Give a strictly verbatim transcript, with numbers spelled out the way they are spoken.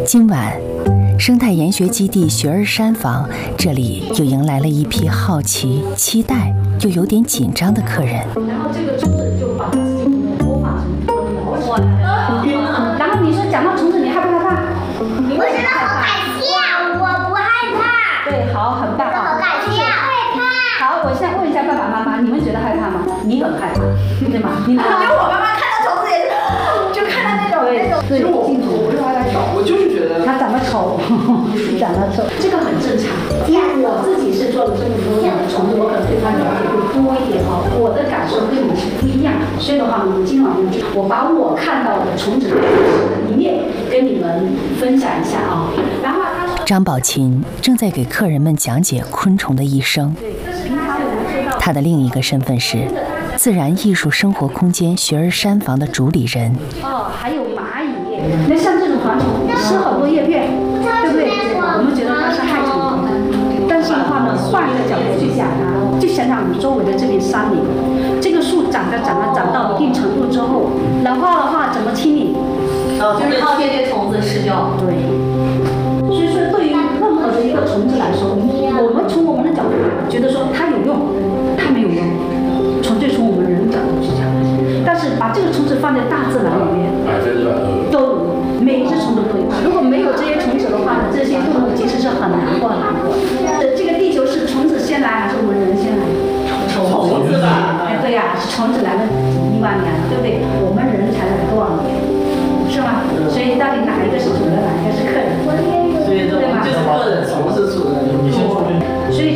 今晚，生态研学基地学儿山房，这里又迎来了一批好奇、期待又有点紧张的客人。 然后这个虫子就把自己模仿成毛出来。然后你说讲到虫子，你害不害怕？ 我觉得好感谢，我不害怕。 对，好，很棒啊！ 好感谢，害怕。 好，我现在问一下爸爸妈妈，你们觉得害怕吗？你很害怕，对吗？你们？ 我觉得我妈妈看到虫子也是，就看到那种那种。 对，镜头。 我不是害怕，我就是觉得它长得丑，长得丑，这个很正常。我自己是做了这么多年的虫子，我可能对它了解会多一点哈。我的感受跟你是不一样，所以的话，我们今晚我把我看到的虫子的一面跟你们分享一下啊。然后他说， 张宝琴正在给客人们讲解昆虫的一生。他的另一个身份是自然艺术生活空间学儿山房的主理人。 哦，还有蚂蚁，那像这种蝗虫吃很多叶片，对不对？我们觉得它是害虫，但是的话呢，换一个角度去讲它，就想想我们周围的这片山林，这个树长着长着长到一定程度之后，老化的话怎么清理？ 哦，就是靠这些虫子吃掉。 对。所以说，对于任何的一个虫子来说，我们从我们的角度觉得说它有用，它没有用，纯粹从我们人角度去讲。但是把这个虫子放在大自然里面， 百分之百都有用，每一只虫子都有。如果没有这些虫子的话呢，这些动物其实是很难过难过。这个地球是虫子先来还是我们人先来？ 虫子吧。 哎，对呀、啊，是虫子来了一万年了，对不对？我们人才来多少年，是吗？所以到底哪一个是主人，哪一个是客人？ 所以说我们就是客人，虫是主